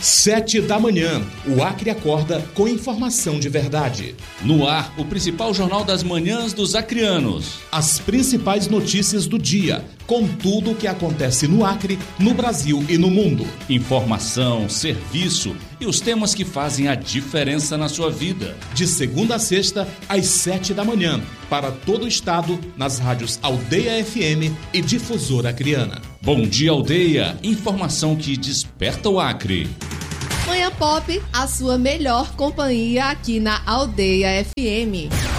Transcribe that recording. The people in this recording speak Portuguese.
7h, o Acre acorda com informação de verdade. No ar, o principal jornal das manhãs dos acreanos. As principais notícias do dia, com tudo o que acontece no Acre, no Brasil e no mundo. Informação, serviço e os temas que fazem a diferença na sua vida. De segunda a sexta, às 7h, para todo o estado, nas rádios Aldeia FM e Difusora Acreana. Bom dia, Aldeia. Informação que desperta o Acre. Manhã Pop, a sua melhor companhia aqui na Aldeia FM.